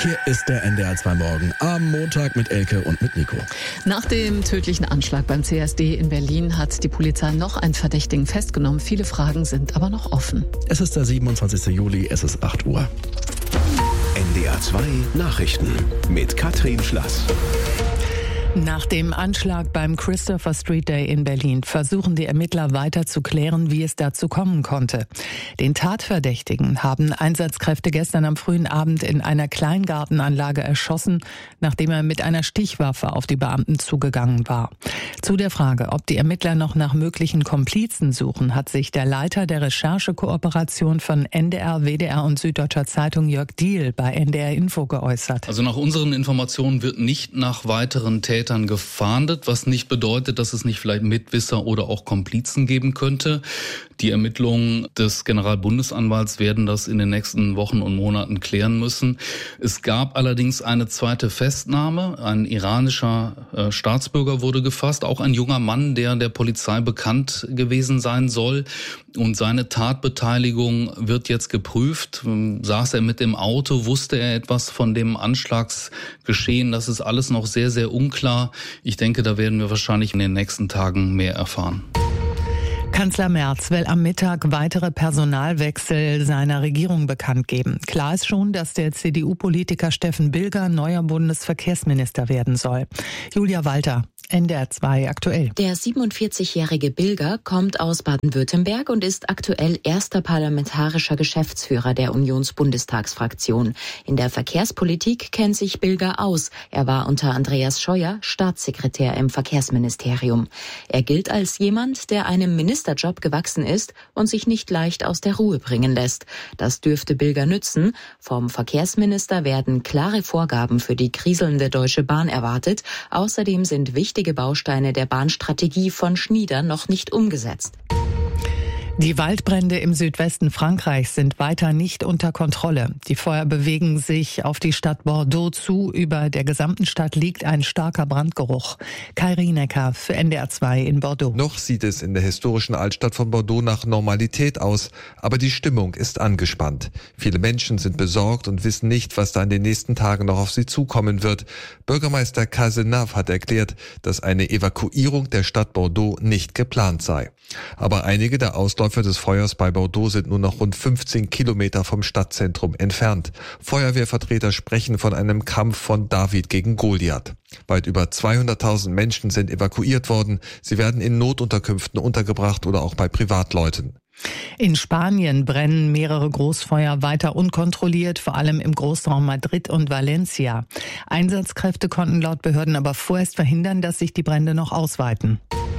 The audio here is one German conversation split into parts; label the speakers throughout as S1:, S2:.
S1: Hier ist der NDR 2 Morgen am Montag mit Elke und mit Nico.
S2: Nach dem tödlichen Anschlag beim CSD in Berlin hat die Polizei noch einen Verdächtigen festgenommen. Viele Fragen sind aber noch offen.
S1: Es ist der 27. Juli, es ist 8 Uhr.
S3: NDR 2 Nachrichten mit Katrin Schlass.
S4: Nach dem Anschlag beim Christopher Street Day in Berlin versuchen die Ermittler weiter zu klären, wie es dazu kommen konnte. Den Tatverdächtigen haben Einsatzkräfte gestern am frühen Abend in einer Kleingartenanlage erschossen, nachdem er mit einer Stichwaffe auf die Beamten zugegangen war. Zu der Frage, ob die Ermittler noch nach möglichen Komplizen suchen, hat sich der Leiter der Recherchekooperation von NDR, WDR und Süddeutscher Zeitung Jörg Diehl bei NDR Info geäußert.
S5: Also nach unseren Informationen wird nicht nach weiteren Tätern gefahndet, was nicht bedeutet, dass es nicht vielleicht Mitwisser oder auch Komplizen geben könnte. Die Ermittlungen des Generalbundesanwalts werden das in den nächsten Wochen und Monaten klären müssen. Es gab allerdings eine zweite Festnahme. Ein iranischer Staatsbürger wurde gefasst, auch ein junger Mann, der Polizei bekannt gewesen sein soll. Und seine Tatbeteiligung wird jetzt geprüft. Saß er mit im Auto? Wusste er etwas von dem Anschlagsgeschehen? Das ist alles noch sehr, sehr unklar. Ich denke, da werden wir wahrscheinlich in den nächsten Tagen mehr erfahren.
S4: Kanzler Merz will am Mittag weitere Personalwechsel seiner Regierung bekannt geben. Klar ist schon, dass der CDU-Politiker Steffen Bilger neuer Bundesverkehrsminister werden soll. Julia Walter, NDR 2 aktuell.
S6: Der 47-jährige Bilger kommt aus Baden-Württemberg und ist aktuell erster parlamentarischer Geschäftsführer der Unionsbundestagsfraktion. In der Verkehrspolitik kennt sich Bilger aus. Er war unter Andreas Scheuer Staatssekretär im Verkehrsministerium. Er gilt als jemand, der einem Ministerjob gewachsen ist und sich nicht leicht aus der Ruhe bringen lässt. Das dürfte Bilger nützen. Vom Verkehrsminister werden klare Vorgaben für die kriselnde Deutsche Bahn erwartet. Außerdem sind wichtige Bausteine der Bahnstrategie von Schnieder noch nicht umgesetzt.
S4: Die Waldbrände im Südwesten Frankreichs sind weiter nicht unter Kontrolle. Die Feuer bewegen sich auf die Stadt Bordeaux zu. Über der gesamten Stadt liegt ein starker Brandgeruch. Kai Rienecker für NDR 2 in Bordeaux.
S7: Noch sieht es in der historischen Altstadt von Bordeaux nach Normalität aus, aber die Stimmung ist angespannt. Viele Menschen sind besorgt und wissen nicht, was da in den nächsten Tagen noch auf sie zukommen wird. Bürgermeister Cazenave hat erklärt, dass eine Evakuierung der Stadt Bordeaux nicht geplant sei. Aber einige der Ausläufer des Feuers bei Bordeaux sind nur noch rund 15 Kilometer vom Stadtzentrum entfernt. Feuerwehrvertreter sprechen von einem Kampf von David gegen Goliath. Weit über 200.000 Menschen sind evakuiert worden. Sie werden in Notunterkünften untergebracht oder auch bei Privatleuten.
S4: In Spanien brennen mehrere Großfeuer weiter unkontrolliert, vor allem im Großraum Madrid und Valencia. Einsatzkräfte konnten laut Behörden aber vorerst verhindern, dass sich die Brände noch ausweiten.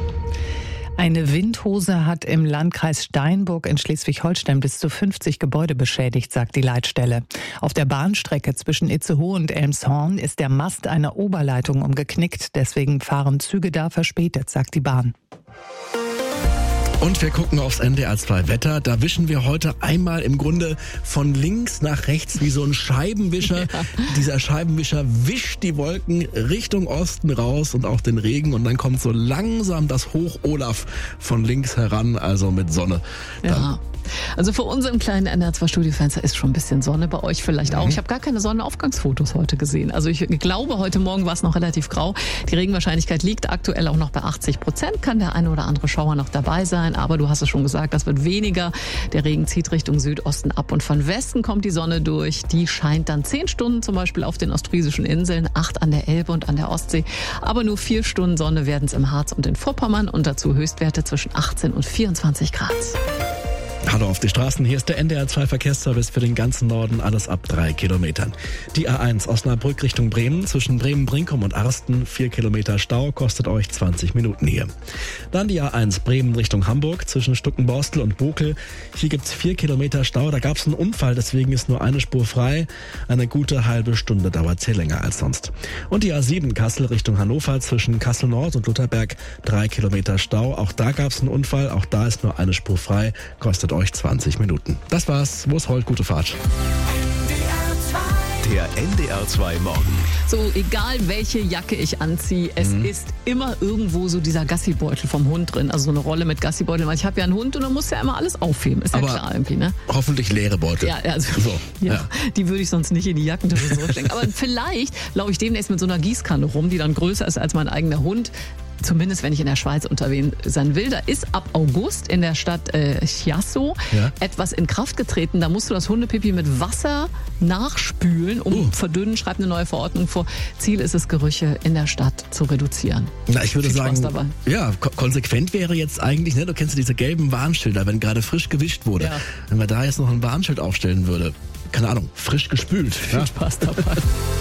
S4: Eine Windhose hat im Landkreis Steinburg in Schleswig-Holstein bis zu 50 Gebäude beschädigt, sagt die Leitstelle. Auf der Bahnstrecke zwischen Itzehoe und Elmshorn ist der Mast einer Oberleitung umgeknickt. Deswegen fahren Züge da verspätet, sagt die Bahn.
S1: Und wir gucken aufs NDR 2 Wetter. Da wischen wir heute einmal im Grunde von links nach rechts wie so ein Scheibenwischer. Ja. Dieser Scheibenwischer wischt die Wolken Richtung Osten raus und auch den Regen. Und dann kommt so langsam das Hoch-Olaf von links heran, also mit Sonne.
S2: Ja. Also für uns im kleinen NDR 2 Studiofenster ist schon ein bisschen Sonne, bei euch vielleicht auch. Ich habe gar keine Sonnenaufgangsfotos heute gesehen. Also ich glaube, heute Morgen war es noch relativ grau. Die Regenwahrscheinlichkeit liegt aktuell auch noch bei 80%. Kann der eine oder andere Schauer noch dabei sein. Aber du hast es schon gesagt, das wird weniger. Der Regen zieht Richtung Südosten ab und von Westen kommt die Sonne durch. Die scheint dann 10 Stunden zum Beispiel auf den ostfriesischen Inseln, 8 an der Elbe und an der Ostsee. Aber nur 4 Stunden Sonne werden es im Harz und in Vorpommern und dazu Höchstwerte zwischen 18 und 24 Grad.
S1: Hallo auf die Straßen, hier ist der NDR 2 Verkehrsservice für den ganzen Norden, alles ab 3 Kilometern. Die A1 Osnabrück Richtung Bremen, zwischen Bremen-Brinkum und Arsten, 4 Kilometer Stau, kostet euch 20 Minuten hier. Dann die A1 Bremen Richtung Hamburg, zwischen Stuckenborstel und Bokel. Hier gibt's 4 Kilometer Stau, da gab's einen Unfall, deswegen ist nur eine Spur frei. Eine gute halbe Stunde dauert's hier länger als sonst. Und die A7 Kassel Richtung Hannover, zwischen Kassel Nord und Lutherberg, 3 Kilometer Stau. Auch da gab's einen Unfall, auch da ist nur eine Spur frei, kostet euch 20 Minuten. Das war's, wo es heute, gute Fahrt.
S3: Der Der NDR2 Morgen.
S2: So, egal welche Jacke ich anziehe, es ist immer irgendwo so dieser Gassibeutel vom Hund drin. Also so eine Rolle mit Gassibeutel. Weil ich habe ja einen Hund und dann muss ja immer alles aufheben. Ist ja klar irgendwie, ne?
S1: Hoffentlich leere Beutel.
S2: Ja, also, die würde ich sonst nicht in die Jackentasche zurückstecken. Aber vielleicht laufe ich demnächst mit so einer Gießkanne rum, die dann größer ist als mein eigener Hund. Zumindest wenn ich in der Schweiz unterwegs sein will. Da ist ab August in der Stadt Chiasso etwas in Kraft getreten. Da musst du das Hundepipi mit Wasser nachspülen, um verdünnen, schreibt eine neue Verordnung vor. Ziel ist es, Gerüche in der Stadt zu reduzieren.
S1: Na, ich würde
S2: Viel
S1: sagen,
S2: Spaß dabei.
S1: ja, konsequent wäre jetzt eigentlich, ne, du kennst ja diese gelben Warnschilder, wenn gerade frisch gewischt wurde.
S2: Ja.
S1: Wenn man da jetzt noch ein Warnschild aufstellen würde, keine Ahnung, frisch gespült.
S2: Viel Spaß dabei.